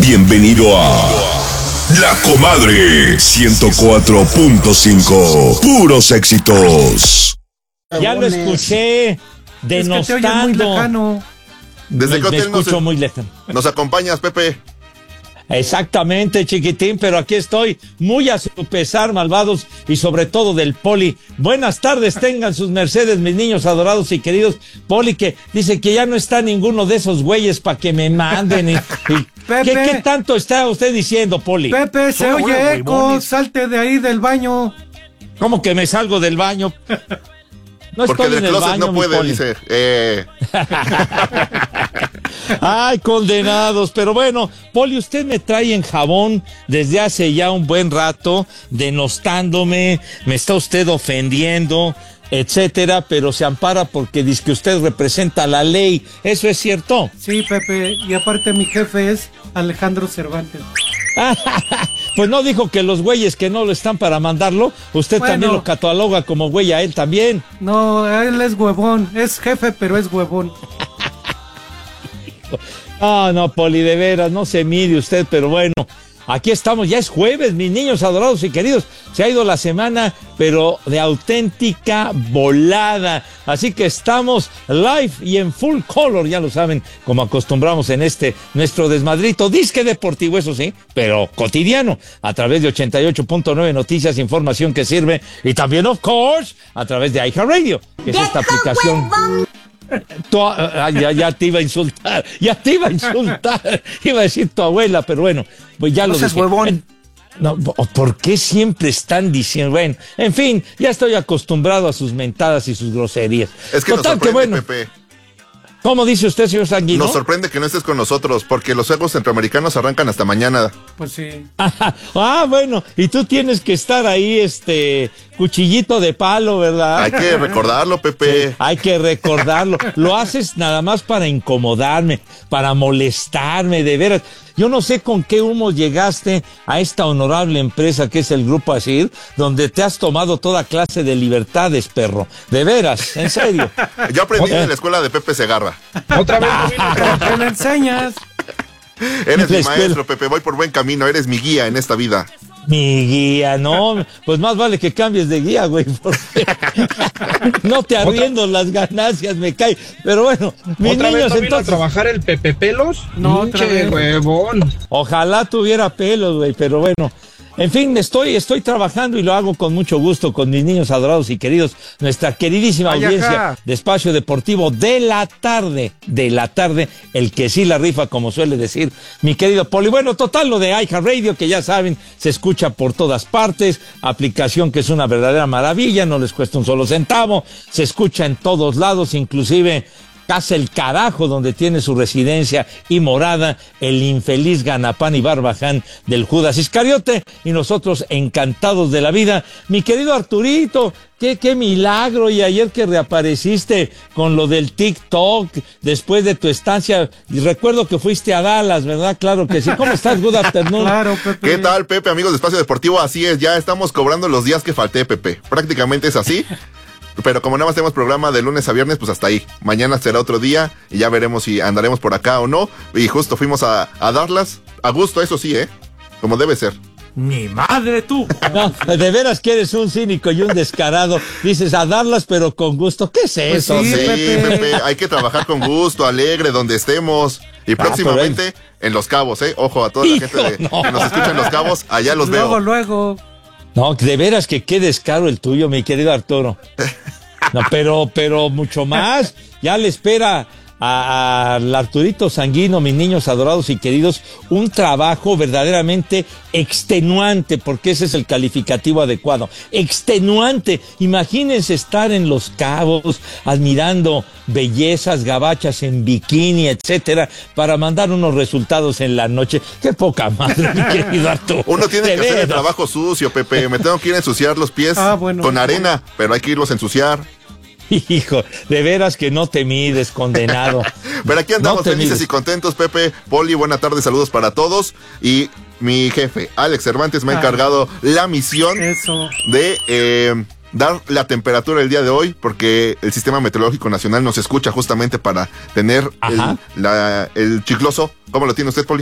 Bienvenido a La Comadre 104.5. Puros éxitos. Ya lo escuché denostando. ¿Desde qué hotel nos acompañas, Pepe? Exactamente, chiquitín, pero aquí estoy, muy a su pesar, malvados, y sobre todo del Poli. Buenas tardes, tengan sus mercedes, mis niños adorados y queridos. Poli, que dice que ya no está ninguno de esos güeyes para que me manden. ¿Qué tanto está usted diciendo, Poli? Pepe, se oye eco, salte de ahí del baño. ¿Cómo que me salgo del baño? No porque estoy del en el closet baño, no puede, dice. Ay, condenados, pero bueno, Poli, usted me trae en jabón desde hace ya un buen rato, denostándome, me está usted ofendiendo, etcétera, pero se ampara porque dice que usted representa la ley. ¿Eso es cierto? Sí, Pepe, y aparte mi jefe es Alejandro Cervantes. Pues no dijo que los güeyes que no lo están para mandarlo, usted también lo cataloga como güey a él también. No, él es huevón, es jefe, pero es huevón. No, Poli, de veras, no se mide usted, pero bueno, aquí estamos, ya es jueves, mis niños adorados y queridos. Se ha ido la semana, pero de auténtica volada. Así que estamos live y en full color, ya lo saben, como acostumbramos en nuestro desmadrito, disque deportivo, eso sí, pero cotidiano, a través de 88.9 Noticias, información que sirve, y también, of course, a través de iHeartRadio, que es esta aplicación. Ya te iba a insultar, iba a decir tu abuela, pero bueno, pues ya lo dije. Huevón. No, ¿por qué siempre están diciendo? Bueno, en fin, ya estoy acostumbrado a sus mentadas y sus groserías. Es que total, nos sorprende, Pepe. ¿Cómo dice usted, señor Sanguino? Nos sorprende que no estés con nosotros, porque los juegos centroamericanos arrancan hasta mañana. Pues sí. Bueno, y tú tienes que estar ahí, cuchillito de palo, ¿verdad? Hay que recordarlo, Pepe. Sí, hay que recordarlo. Lo haces nada más para incomodarme, para molestarme, de veras. Yo no sé con qué humo llegaste a esta honorable empresa que es el Grupo Asir, donde te has tomado toda clase de libertades, perro. De veras, en serio. Yo aprendí en la escuela de Pepe Segarra. Otra vez ¿qué le enseñas? Eres mi maestro, Pepe, voy por buen camino, eres mi guía en esta vida. Mi guía, no, pues más vale que cambies de guía, güey, porque no te arriendo las ganancias, me cae. Pero bueno, mis ¿otra niños, vez no vino entonces a trabajar el Pepe Pelos? No, otra vez. Huevón. Ojalá tuviera pelos, güey, pero bueno. En fin, estoy trabajando y lo hago con mucho gusto con mis niños adorados y queridos, nuestra queridísima audiencia de Espacio Deportivo de la tarde, el que sí la rifa, como suele decir mi querido Poli. Bueno, total, lo de iHeartRadio, que ya saben, se escucha por todas partes, aplicación que es una verdadera maravilla, no les cuesta un solo centavo, se escucha en todos lados, inclusive casa el carajo donde tiene su residencia y morada el infeliz ganapán y barbaján del Judas Iscariote, y nosotros encantados de la vida. Mi querido Arturito, qué milagro, y ayer que reapareciste con lo del TikTok después de tu estancia, y recuerdo que fuiste a Dallas, ¿verdad? Claro que sí. ¿Cómo estás? Good afternoon. Claro, Pepe. ¿Qué tal, Pepe, amigos de Espacio Deportivo? Así es, ya estamos cobrando los días que falté, Pepe. Prácticamente es así. Pero como nada más tenemos programa de lunes a viernes, pues hasta ahí. Mañana será otro día y ya veremos si andaremos por acá o no. Y justo fuimos a darlas a gusto, eso sí, como debe ser. ¡Mi madre, tú! No, de veras que eres un cínico y un descarado. Dices a darlas, pero con gusto. ¿Qué es eso? Pues sí, Pepe, hay que trabajar con gusto, alegre, donde estemos. Y próximamente en Los Cabos, Ojo a toda la gente que nos escucha en Los Cabos, allá los veo. Luego. No, de veras que qué descaro el tuyo, mi querido Arturo. No, pero mucho más. Ya le espera al Arturito Sanguino, mis niños adorados y queridos, un trabajo verdaderamente extenuante, porque ese es el calificativo adecuado. Extenuante. Imagínense estar en Los Cabos admirando bellezas gabachas en bikini, etcétera, para mandar unos resultados en la noche. Qué poca madre, mi querido Arturo. Uno tiene que hacer el trabajo sucio, Pepe. Me tengo que ir a ensuciar los pies con arena, pero hay que irlos a ensuciar. Hijo, de veras que no te mides, condenado. Pero aquí andamos felices y contentos, Pepe. Poli, buena tarde, saludos para todos. Y mi jefe, Alex Cervantes, me ha encargado la misión de dar la temperatura el día de hoy, porque el Sistema Meteorológico Nacional nos escucha justamente para tener el chicloso. ¿Cómo lo tiene usted, Poli?